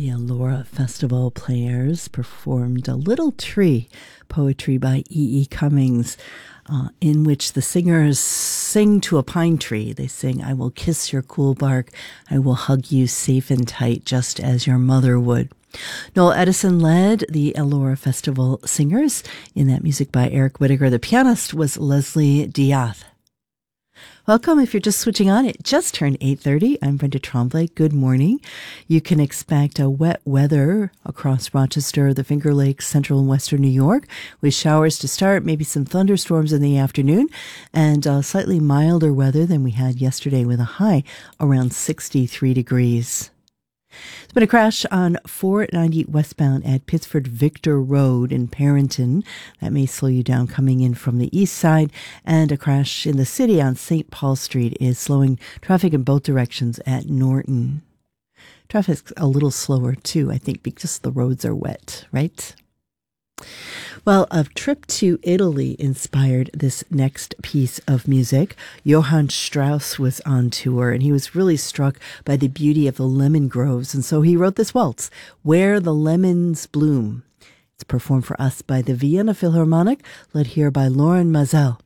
The Elora Festival Players performed A Little Tree, poetry by E. Cummings, in which the singers sing to a pine tree. They sing, "I will kiss your cool bark, I will hug you safe and tight, just as your mother would." Noel Edison led the Elora Festival Singers in that music by Eric Whitacre. The pianist was Leslie Diath. Welcome. If you're just switching on, it just turned 8:30. I'm Brenda Tremblay. Good morning. You can expect a wet weather across Rochester, the Finger Lakes, central and western New York, with showers to start, maybe some thunderstorms in the afternoon, and slightly milder weather than we had yesterday with a high around 63 degrees. There's been a crash on 490 westbound at Pittsford Victor Road in Parrington. That may slow you down coming in from the east side. And a crash in the city on St. Paul Street is slowing traffic in both directions at Norton. Traffic's a little slower too, I think, because the roads are wet, right? Well, a trip to Italy inspired this next piece of music. Johann Strauss was on tour, and he was really struck by the beauty of the lemon groves, and so he wrote this waltz, "Where the Lemons Bloom." It's performed for us by the Vienna Philharmonic, led here by Loren Mazel.